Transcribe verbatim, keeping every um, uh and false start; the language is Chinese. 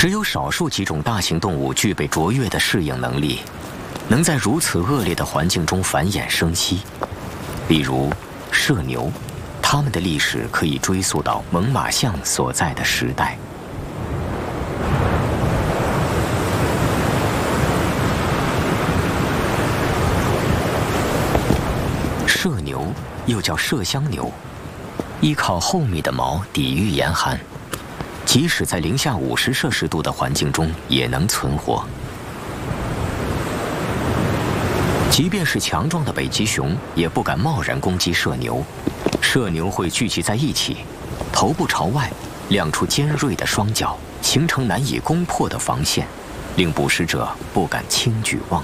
只有少数几种大型动物具备卓越的适应能力，能在如此恶劣的环境中繁衍生息。例如，麝牛，它们的历史可以追溯到猛犸象所在的时代。麝牛又叫麝香牛，依靠厚密的毛抵御严寒，即使在零下五十摄氏度的环境中也能存活。即便是强壮的北极熊，也不敢贸然攻击麝牛。麝牛会聚集在一起，头部朝外，亮出尖锐的双角，形成难以攻破的防线，令捕食者不敢轻举妄